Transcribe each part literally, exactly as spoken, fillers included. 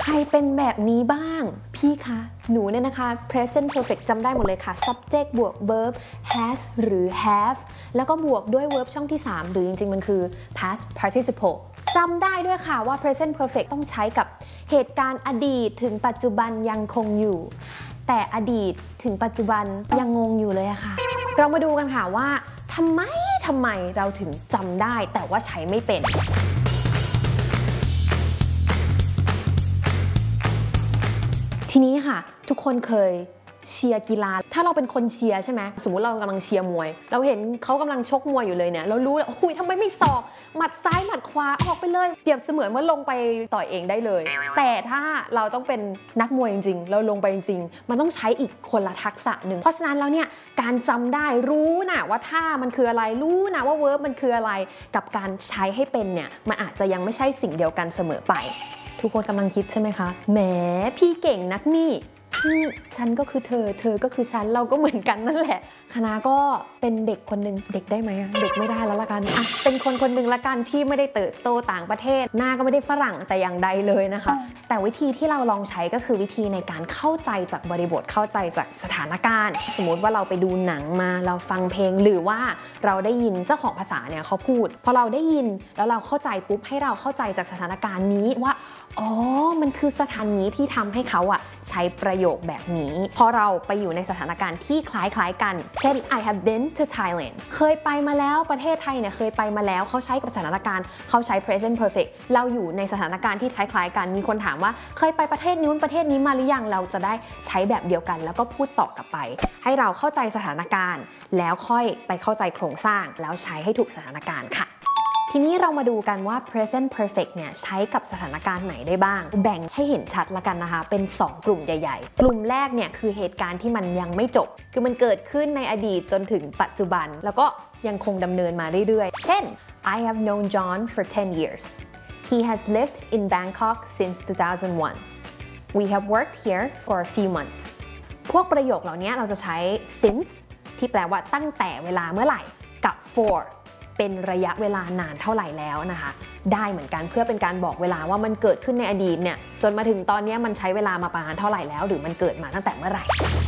ใครเป็นแบบนี้บ้างพี่คะหนูเนี่ยนะคะ present perfect จำได้หมดเลยค่ะ subject บวก verb has หรือ have แล้วก็บวกด้วย verb ช่องที่สามหรือจริงๆมันคือ past participle จำได้ด้วยค่ะว่า present perfect ต้องใช้กับเหตุการณ์อดีตถึงปัจจุบันยังคงอยู่แต่อดีตถึงปัจจุบันยังงงอยู่เลยอะค่ะเรามาดูกันค่ะว่าทำไมทำไมเราถึงจำได้แต่ว่าใช้ไม่เป็นทีนี้ค่ะทุกคนเคยเชียร์กีฬาถ้าเราเป็นคนเชียร์ใช่ไหมสมมุติเรากำลังเชียร์มวยเราเห็นเขากำลังชกมวยอยู่เลยเนี่ยเรารู้แล้วอุ้ยทำไมไม่ศอกหมัดซ้ายหมัดขวาออกไปเลยเปรียบเสมือนว่าลงไปต่อยเองได้เลยแต่ถ้าเราต้องเป็นนักมวยจริงๆเราลงไปจริงๆมันต้องใช้อีกคนละทักษะหนึ่งเพราะฉะนั้นแล้วเนี่ยการจำได้รู้นะว่าท่ามันคืออะไรรู้นะว่าเวิร์บมันคืออะไรกับการใช้ให้เป็นเนี่ยมันอาจจะยังไม่ใช่สิ่งเดียวกันเสมอไปทุกคนกำลังคิดใช่ไหมคะแหมพี่เก่งนักนี่ฉันก็คือเธอเธอก็คือฉันเราก็เหมือนกันนั่นแหละคณะก็เป็นเด็กคนหนึ่งเด็กได้ไหมอะเด็กไม่ได้แล้วละกันอ่ะเป็นคนคนหนึ่งละกันที่ไม่ได้เติบโตต่างประเทศหน้าก็ไม่ได้ฝรั่งแต่อย่างใดเลยนะคะแต่วิธีที่เราลองใช้ก็คือวิธีในการเข้าใจจากบริบทเข้าใจจากสถานการณ์สมมติว่าเราไปดูหนังมาเราฟังเพลงหรือว่าเราได้ยินเจ้าของภาษาเนี่ยเขาพูดพอเราได้ยินแล้วเราเข้าใจปุ๊บให้เราเข้าใจจากสถานการณ์นี้ว่าอ๋อมันคือสถานนี้ที่ทำให้เขาอะใช้ประโยคแบบนี้พอเราไปอยู่ในสถานการณ์ที่คล้ายๆกันเช่น I have been to Thailand เคยไปมาแล้วประเทศไทยเนี่ยเคยไปมาแล้วเขาใช้กับสถานการณ์เขาใช้ present perfect เราอยู่ในสถานการณ์ที่คล้ายๆกันมีคนถามว่าเคยไปประเทศนู้นประเทศนี้มาหรือยังเราจะได้ใช้แบบเดียวกันแล้วก็พูดตอบกลับไปให้เราเข้าใจสถานการณ์แล้วค่อยไปเข้าใจโครงสร้างแล้วใช้ให้ถูกสถานการณ์ค่ะทีนี้เรามาดูกันว่า present perfect เนี่ยใช้กับสถานการณ์ไหนได้บ้างแบ่งให้เห็นชัดละกันนะคะเป็นสองกลุ่มใหญ่ๆกลุ่มแรกเนี่ยคือเหตุการณ์ที่มันยังไม่จบคือมันเกิดขึ้นในอดีตจนถึงปัจจุบันแล้วก็ยังคงดำเนินมาเรื่อยๆเช่น I have known John for ten years he has lived in Bangkok since two thousand one we have worked here for a few months พวกประโยคเหล่านี้เราจะใช้ since ที่แปลว่าตั้งแต่เวลาเมื่อไหร่กับ forเป็นระยะเวลานานเท่าไหร่แล้วนะคะได้เหมือนกันเพื่อเป็นการบอกเวลาว่ามันเกิดขึ้นในอดีตเนี่ยจนมาถึงตอนนี้มันใช้เวลามาประมาณเท่าไหร่แล้วหรือมันเกิดมาตั้งแต่เมื่อไหร่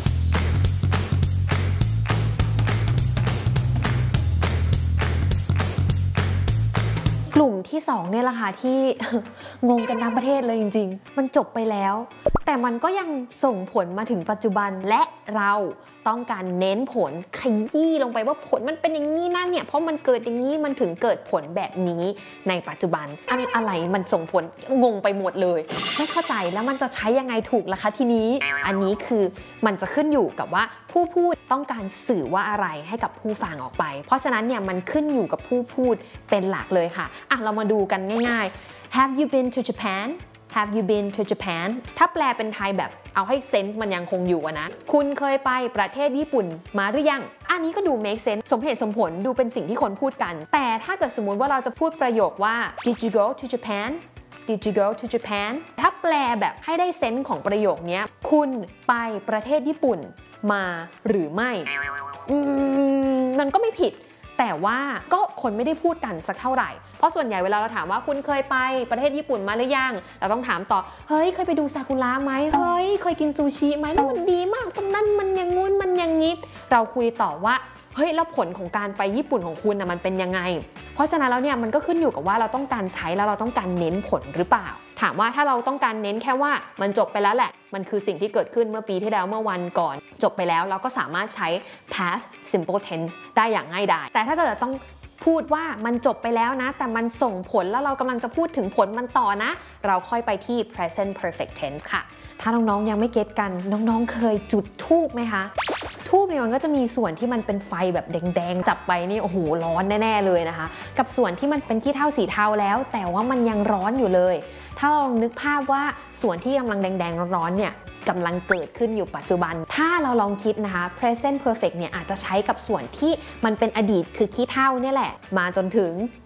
กลุ่มที่สองเนี่ยแหละค่ะที่ งงกันทั้งประเทศเลยจริงๆมันจบไปแล้วแต่มันก็ยังส่งผลมาถึงปัจจุบันและเราต้องการเน้นผลขยี้ลงไปว่าผลมันเป็นอย่างนี้นะเนี่ยเพราะมันเกิดอย่างนี้มันถึงเกิดผลแบบนี้ในปัจจุบันอันอะไรมันส่งผลงงไปหมดเลยไม่เข้าใจแล้วมันจะใช้ยังไงถูกล่ะคะทีนี้อันนี้คือมันจะขึ้นอยู่กับว่าผู้พูดต้องการสื่อว่าอะไรให้กับผู้ฟังออกไปเพราะฉะนั้นเนี่ยมันขึ้นอยู่กับผู้พูดเป็นหลักเลยค่ะอ่ะเรามาดูกันง่ายๆ Have you been to Japan Have you been to Japan ถ้าแปลเป็นไทยแบบเอาให้เซนส์มันยังคงอยู่นะคุณเคยไปประเทศญี่ปุ่นมาหรือยังอันนี้ก็ดู make sense สมเหตุสมผลดูเป็นสิ่งที่คนพูดกันแต่ถ้าเกิดสมมุติว่าเราจะพูดประโยคว่า Did you go to Japan Did you go to Japan ถ้าแปลแบบให้ได้เซนส์ของประโยคนี้คุณไปประเทศญี่ปุ่นมาหรือไม่อืมมันก็ไม่ผิดแต่ว่าก็คนไม่ได้พูดกันสักเท่าไหร่เพราะส่วนใหญ่เวลาเราถามว่าคุณเคยไปประเทศญี่ปุ่นมาหรือยังเราต้องถามต่อเฮ้ยเคยไปดูซากุระไหมเฮ้ยเคยกินซูชิไหมแล้วมันดีมากตรงนั้นมันอย่างงู้นมันอย่างงี้เราคุยต่อว่าเฮ้ยแล้วผลของการไปญี่ปุ่นของคุณนะมันเป็นยังไงเพราะฉะนั้นแล้วเนี่ยมันก็ขึ้นอยู่กับว่าเราต้องการใช้แล้วเราต้องการเน้นผลหรือเปล่าถามว่าถ้าเราต้องการเน้นแค่ว่ามันจบไปแล้วแหละมันคือสิ่งที่เกิดขึ้นเมื่อปีที่แล้วเมื่อวันก่อนจบไปแล้วเราก็สามารถใช้ past simple tense ได้อย่างง่ายดายแต่ถ้าเกิดต้องพูดว่ามันจบไปแล้วนะแต่มันส่งผลแล้วเรากำลังจะพูดถึงผลมันต่อนะเราค่อยไปที่ present perfect tense ค่ะถ้าน้องๆยังไม่เก็ตกันน้องๆเคยจุดธูปไหมคะทูบเนี่ยมันก็จะมีส่วนที่มันเป็นไฟแบบแดงๆจับไปนี่โอ้โหร้อนแน่ๆเลยนะคะกับส่วนที่มันเป็นขี้เถ้าสีเทาแล้วแต่ว่ามันยังร้อนอยู่เลยถ้าลองนึกภาพว่าส่วนที่กำลังแดงๆร้อนๆเนี่ยกำลังเกิดขึ้นอยู่ปัจจุบันถ้าเราลองคิดนะคะ present perfect เนี่ยอาจจะใช้กับส่วนที่มันเป็นอดีตคือขี้เถ้าเนี่ยแหละมาจนถึง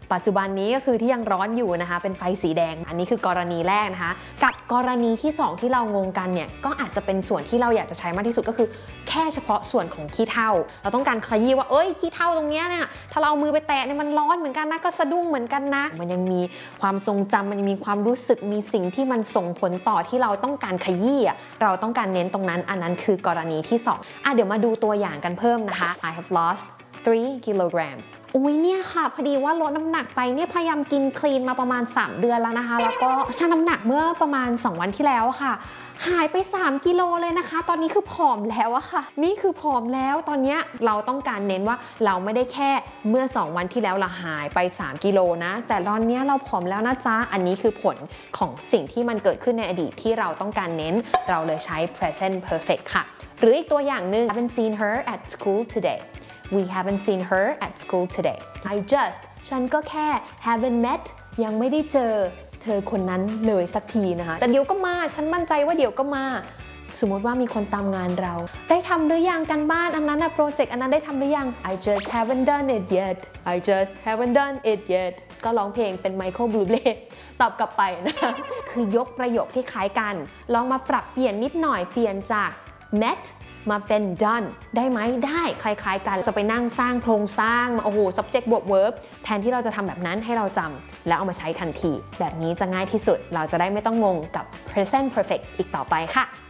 ปัจจุบันนี้ก็คือที่ยังร้อนอยู่นะคะเป็นไฟสีแดงอันนี้คือกรณีแรกนะคะกับกรณีที่สองที่เรางงกันเนี่ยก็อาจจะเป็นส่วนที่เราอยากจะใช้มากที่สุดก็คือแค่เฉพาะส่วนของขี้เถ้าเราต้องการขยี้ว่าเอ้ยขี้เถ้าตรงเนี้ยเนี่ยถ้าเราเอามือไปแตะเนี่ยมันร้อนเหมือนกันนะก็สะดุ้งเหมือนกันนะมันยังมีความทรงจำมันยังมีความรู้สึกมีสิ่งที่มันส่งผลต่อที่เราต้องการขยี้เราต้องการเน้นตรงนั้นอันนั้นคือกรณีที่สองอ่ะเดี๋ยวมาดูตัวอย่างกันเพิ่มนะคะ I have lost three kilograms อุ้ยเนี่ยค่ะพอดีว่าลดน้ำหนักไปเนี่ยพยายามกินคลีนมาประมาณสามเดือนแล้วนะคะแล้วก็ชั่งน้ำหนักเมื่อประมาณสองวันที่แล้วค่ะหายไปสามกิโลเลยนะคะตอนนี้คือผอมแล้วอะค่ะนี่คือผอมแล้วตอนนี้เราต้องการเน้นว่าเราไม่ได้แค่เมื่อสองวันที่แล้วเราหายไปสามกิโลนะแต่ตอนนี้เราผอมแล้วนะจ๊ะอันนี้คือผลของสิ่งที่มันเกิดขึ้นในอดีตที่เราต้องการเน้นเราเลยใช้ present perfect ค่ะหรืออีกตัวอย่างหนึ่ง I haven't seen her at school today We haven't seen her at school today. I just ฉันก็แค่ haven't met ยังไม่ได้เจอเธอคนนั้นเลยสักทีนะคะแต่เดี๋ยวก็มาฉันมั่นใจว่าเดี๋ยวก็มาสมมติว่ามีคนตามงานเราได้ทำหรือยังกันบ้านอันนั้นนะโปรเจกต์อันนั้นได้ทำหรือยัง I just haven't done it yet. I just haven't done it yet. ก็ร้องเพลงเป็นไมเคิลบลูเบย์ตอบกลับไปนะคะคือยกประโยคที่คล้ายกันลองมาปรับเปลี่ยนนิดหน่อยเปลี่ยนจาก metมาเป็น done ได้ไหมได้คล้ายๆกันจะไปนั่งสร้างโครงสร้างโอ้โห subject บวก verb แทนที่เราจะทำแบบนั้นให้เราจำแล้วเอามาใช้ทันทีแบบนี้จะง่ายที่สุดเราจะได้ไม่ต้องงงกับ present perfect อีกต่อไปค่ะ